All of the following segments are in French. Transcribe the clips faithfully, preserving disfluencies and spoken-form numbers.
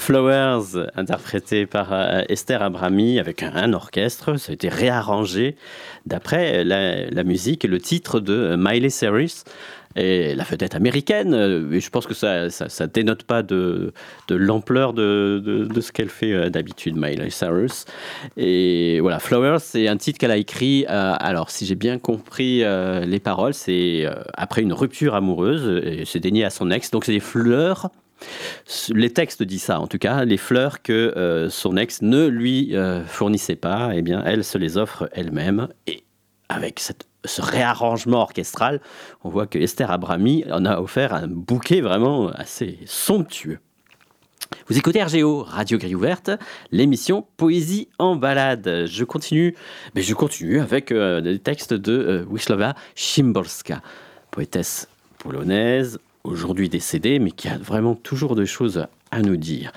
Flowers, interprété par euh, Esther Abrami avec un, un orchestre. Ça a été réarrangé d'après la, la musique et le titre de Miley Cyrus. Et la vedette américaine, et je pense que ça ne dénote pas de, de l'ampleur de, de, de ce qu'elle fait d'habitude, Miley Cyrus. Et voilà, Flowers, c'est un titre qu'elle a écrit, euh, alors si j'ai bien compris euh, les paroles, c'est euh, après une rupture amoureuse, et c'est dénié à son ex, donc c'est des fleurs. Les textes disent ça, en tout cas, les fleurs que euh, son ex ne lui euh, fournissait pas, eh bien, elle se les offre elle-même, et avec cette ce réarrangement orchestral, on voit que Esther Abrami en a offert un bouquet vraiment assez somptueux. Vous écoutez R G O, Radio Grille Ouverte, l'émission Poésie en balade. Je continue, mais je continue avec euh, des textes de euh, Wisława Szymborska, poétesse polonaise, aujourd'hui décédée, mais qui a vraiment toujours de choses à nous dire.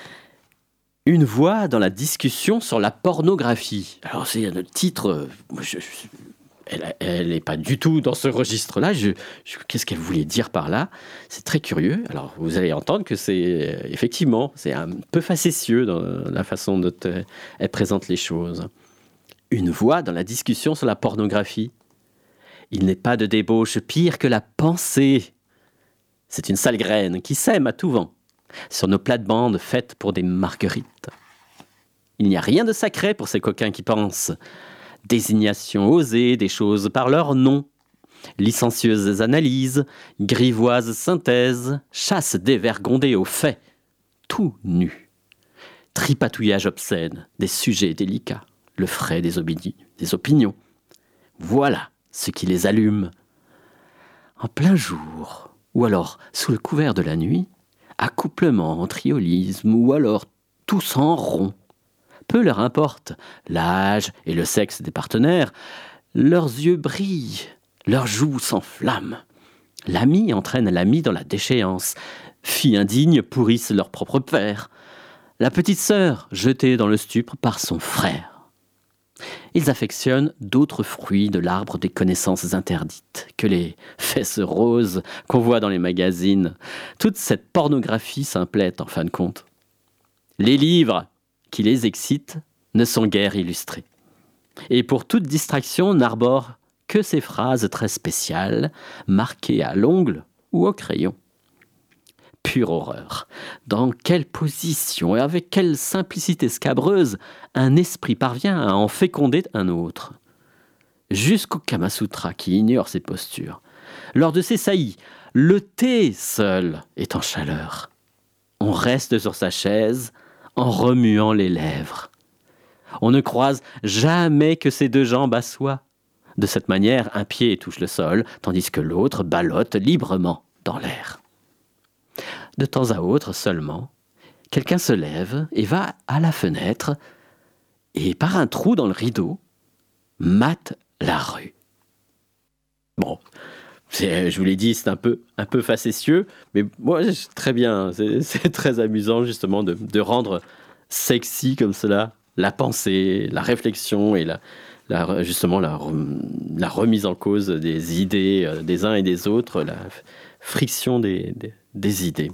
Une voix dans la discussion sur la pornographie. Alors c'est un titre... Euh, je, je, Elle n'est pas du tout dans ce registre-là. Je, je, qu'est-ce qu'elle voulait dire par là ? C'est très curieux. Alors, vous allez entendre que c'est, effectivement, c'est un peu facétieux dans la façon dont elle présente les choses. Une voix dans la discussion sur la pornographie. Il n'est pas de débauche pire que la pensée. C'est une sale graine qui sème à tout vent sur nos plates-bandes faites pour des marguerites. Il n'y a rien de sacré pour ces coquins qui pensent. Désignation osée des choses par leur nom, licencieuses analyses, grivoises synthèses, chasse dévergondée aux faits, tout nu. Tripatouillage obscène des sujets délicats, le frais des, obidi- des opinions. Voilà ce qui les allume. En plein jour, ou alors sous le couvert de la nuit, accouplement, triolisme, ou alors tous en rond. Peu leur importe l'âge et le sexe des partenaires, leurs yeux brillent, leurs joues s'enflamment. L'ami entraîne l'ami dans la déchéance, filles indignes pourrissent leur propre père, la petite sœur jetée dans le stupre par son frère. Ils affectionnent d'autres fruits de l'arbre des connaissances interdites que les fesses roses qu'on voit dans les magazines. Toute cette pornographie simplette en fin de compte. Les livres qui les excitent ne sont guère illustrés. Et pour toute distraction n'arborent que ces phrases très spéciales, marquées à l'ongle ou au crayon. Pure horreur. Dans quelle position et avec quelle simplicité scabreuse un esprit parvient à en féconder un autre. Jusqu'au Kamasutra qui ignore ses postures. Lors de ces saillies, le thé seul est en chaleur. On reste sur sa chaise en remuant les lèvres. On ne croise jamais que ses deux jambes assoient. De cette manière, un pied touche le sol, tandis que l'autre ballotte librement dans l'air. De temps à autre seulement, quelqu'un se lève et va à la fenêtre et, par un trou dans le rideau, mate la rue. Bon, c'est, je vous l'ai dit, c'est un peu, un peu facétieux, mais moi, c'est très bien. C'est, c'est très amusant, justement, de, de rendre sexy comme cela la pensée, la réflexion et la, la, justement la, la remise en cause des idées des uns et des autres, la friction des, des, des idées.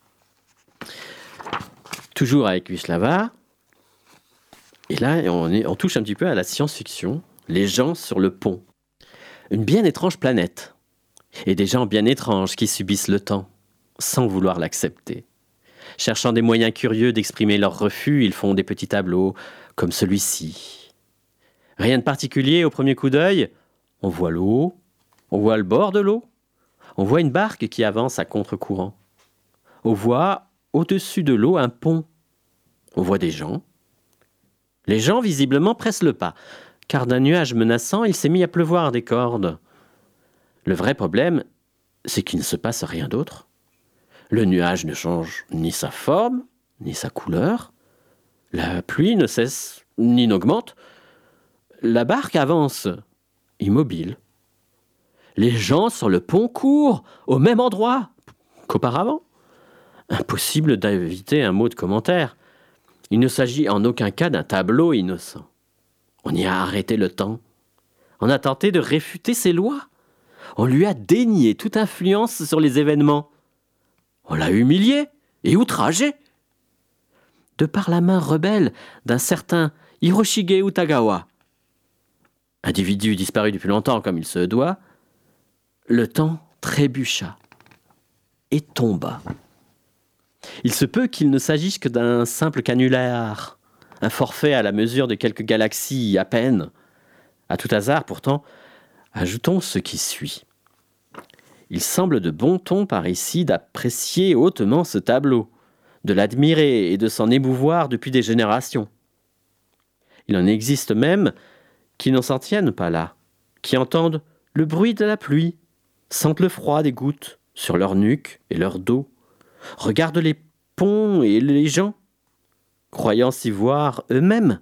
Toujours avec Wisława, et là, on, est, on touche un petit peu à la science-fiction, les gens sur le pont. Une bien étrange planète, et des gens bien étranges qui subissent le temps, sans vouloir l'accepter. Cherchant des moyens curieux d'exprimer leur refus, ils font des petits tableaux comme celui-ci. Rien de particulier au premier coup d'œil. On voit l'eau, on voit le bord de l'eau, on voit une barque qui avance à contre-courant. On voit au-dessus de l'eau un pont. On voit des gens. Les gens, visiblement, pressent le pas, car d'un nuage menaçant, il s'est mis à pleuvoir des cordes. Le vrai problème, c'est qu'il ne se passe rien d'autre. Le nuage ne change ni sa forme, ni sa couleur. La pluie ne cesse ni n'augmente. La barque avance, immobile. Les gens sur le pont courent au même endroit qu'auparavant. Impossible d'éviter un mot de commentaire. Il ne s'agit en aucun cas d'un tableau innocent. On y a arrêté le temps. On a tenté de réfuter ses lois. On lui a dénié toute influence sur les événements. On l'a humilié et outragé. de par la main rebelle d'un certain Hiroshige Utagawa. Individu disparu depuis longtemps comme il se doit, le temps trébucha et tomba. Il se peut qu'il ne s'agisse que d'un simple canular, un forfait à la mesure de quelques galaxies à peine. À tout hasard, pourtant, ajoutons ce qui suit. Il semble de bon ton par ici d'apprécier hautement ce tableau, de l'admirer et de s'en émouvoir depuis des générations. Il en existe même qui n'en s'en tiennent pas là, qui entendent le bruit de la pluie, sentent le froid des gouttes sur leur nuque et leur dos, regardent les ponts et les gens, croyant s'y voir eux-mêmes.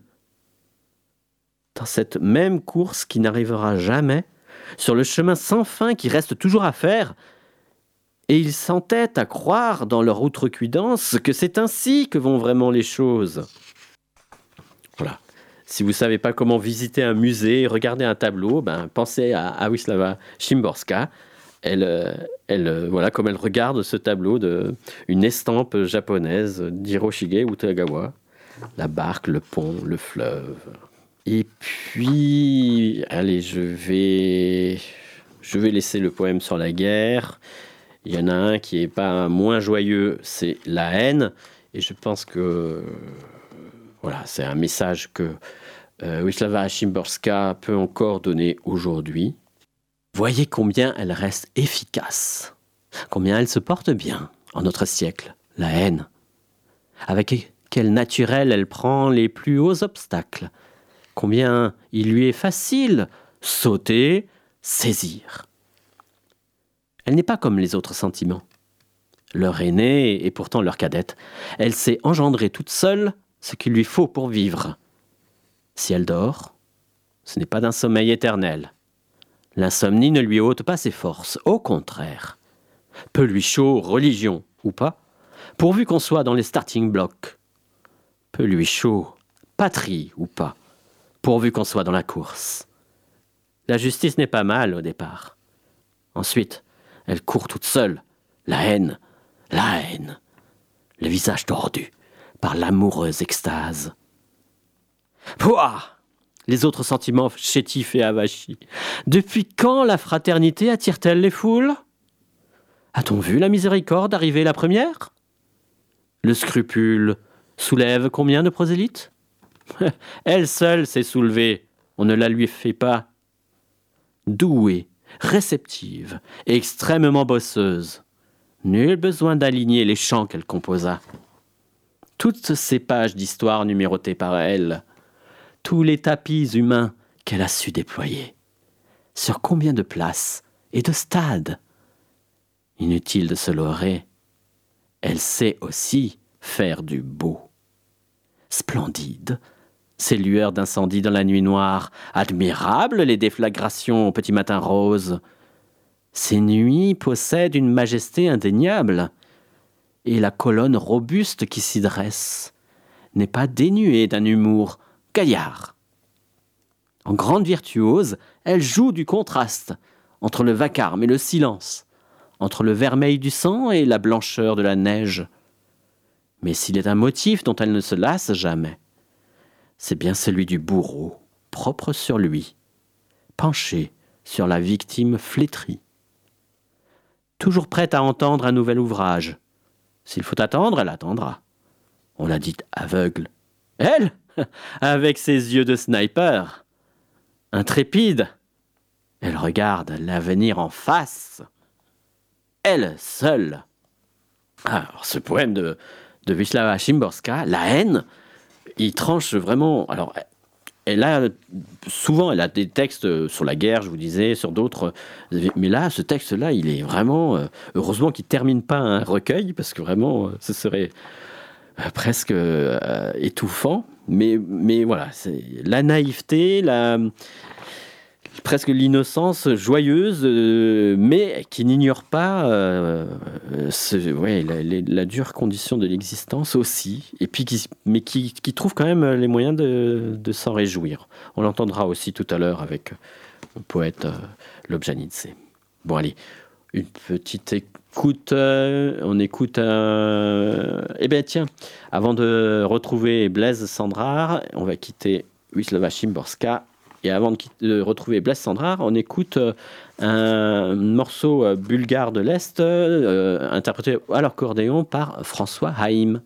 Dans cette même course qui n'arrivera jamais, sur le chemin sans fin qui reste toujours à faire, et ils s'entêtent à croire dans leur outrecuidance que c'est ainsi que vont vraiment les choses. Voilà. Si vous ne savez pas comment visiter un musée, regarder un tableau, ben, pensez à, à Wisława Szymborska. Elle, elle, voilà, comme elle regarde ce tableau de une estampe japonaise d'Hiroshige Utagawa. La barque, le pont, le fleuve. Et puis, allez, je vais, je vais laisser le poème sur la guerre. Il y en a un qui n'est pas moins joyeux, c'est la haine. Et je pense que voilà, c'est un message que euh, Wisława Szymborska peut encore donner aujourd'hui. Voyez combien elle reste efficace, combien elle se porte bien en notre siècle, la haine. Avec quel naturel elle prend les plus hauts obstacles, combien il lui est facile sauter, saisir. Elle n'est pas comme les autres sentiments. Leur aînée et pourtant leur cadette, elle sait engendrer toute seule ce qu'il lui faut pour vivre. Si elle dort, ce n'est pas d'un sommeil éternel. L'insomnie ne lui ôte pas ses forces, au contraire. Peu lui chaud, religion ou pas, pourvu qu'on soit dans les starting blocks. Peu lui chaud, patrie ou pas, pourvu qu'on soit dans la course. La justice n'est pas mal au départ. Ensuite, elle court toute seule, la haine, la haine, le visage tordu par l'amoureuse extase. Pouah! Les autres sentiments chétifs et avachis. Depuis quand la fraternité attire-t-elle les foules? A-t-on vu la miséricorde arriver la première? Le scrupule soulève combien de prosélytes? Elle seule s'est soulevée, on ne la lui fait pas. Douée, réceptive, extrêmement bosseuse. Nul besoin d'aligner les chants qu'elle composa. Toutes ces pages d'histoire numérotées par elle, tous les tapis humains qu'elle a su déployer. Sur combien de places et de stades? Inutile de se leurrer, elle sait aussi faire du beau. Splendide, ces lueurs d'incendie dans la nuit noire, admirables les déflagrations au petit matin rose. Ces nuits possèdent une majesté indéniable, et la colonne robuste qui s'y dresse n'est pas dénuée d'un humour gaillard. En grande virtuose, elle joue du contraste entre le vacarme et le silence, entre le vermeil du sang et la blancheur de la neige. Mais s'il est un motif dont elle ne se lasse jamais, c'est bien celui du bourreau, propre sur lui, penché sur la victime flétrie. Toujours prête à entendre un nouvel ouvrage. S'il faut attendre, elle attendra. On l'a dite aveugle. Elle, avec ses yeux de sniper, intrépide, elle regarde l'avenir en face. Elle seule. Alors, ce poème de, de Wisława Szymborska, la haine, il tranche vraiment. Alors, elle a souvent, elle a des textes sur la guerre, je vous disais, sur d'autres. Mais là, ce texte-là, il est vraiment. Heureusement qu'il ne termine pas un recueil, parce que vraiment, ce serait presque euh, étouffant. Mais, mais voilà, c'est la naïveté, la, presque l'innocence joyeuse, euh, mais qui n'ignore pas euh, ce, ouais, la, la, la dure condition de l'existence aussi, et puis qui, mais qui, qui trouve quand même les moyens de, de s'en réjouir. On l'entendra aussi tout à l'heure avec le poète euh, Lobjanidze. Bon, allez, une petite écoute. Euh, on écoute un Eh bien, tiens, avant de retrouver Blaise Cendrars, on va quitter Wisława Szymborska. Et avant de, quitter, de retrouver Blaise Cendrars, on écoute euh, un morceau euh, bulgare de l'Est, euh, interprété à l'accordéon par François Haïm.